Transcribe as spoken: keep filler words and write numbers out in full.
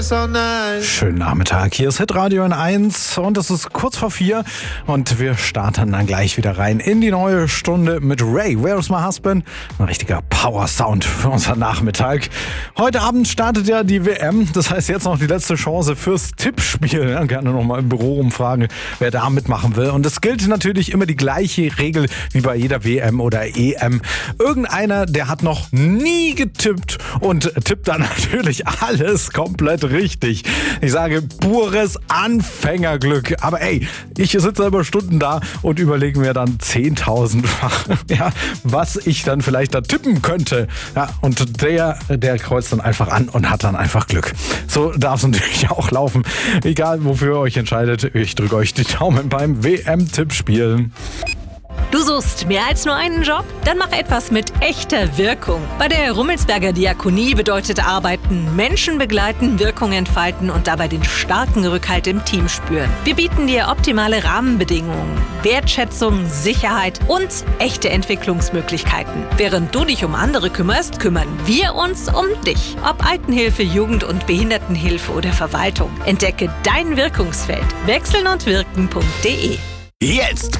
feel so nice. Schönen Nachmittag, hier ist Hitradio N eins und es ist kurz vor vier und wir starten dann gleich wieder rein in die neue Stunde mit Ray, Where's My Husband? Ein richtiger Power-Sound für unseren Nachmittag. Heute Abend startet ja die W M, das heißt jetzt noch die letzte Chance fürs Tippspiel. Ja, gerne nochmal im Büro umfragen, wer da mitmachen will. Und es gilt natürlich immer die gleiche Regel wie bei jeder W M oder E M. Irgendeiner, der hat noch nie getippt und tippt dann natürlich alles komplett richtig. Ich sage pures Anfängerglück. Aber ey, ich sitze selber Stunden da und überlege mir dann zehntausendfach, ja, was ich dann vielleicht da tippen könnte. Ja, und der, der kreuzt dann einfach an und hat dann einfach Glück. So darf es natürlich auch laufen. Egal, wofür ihr euch entscheidet, ich drücke euch die Daumen beim W M-Tippspiel. Du suchst mehr als nur einen Job? Dann mach etwas mit echter Wirkung. Bei der Rummelsberger Diakonie bedeutet Arbeiten Menschen begleiten, Wirkung entfalten und dabei den starken Rückhalt im Team spüren. Wir bieten dir optimale Rahmenbedingungen, Wertschätzung, Sicherheit und echte Entwicklungsmöglichkeiten. Während du dich um andere kümmerst, kümmern wir uns um dich. Ob Altenhilfe, Jugend- und Behindertenhilfe oder Verwaltung. Entdecke dein Wirkungsfeld. wechseln und wirken punkt de. Jetzt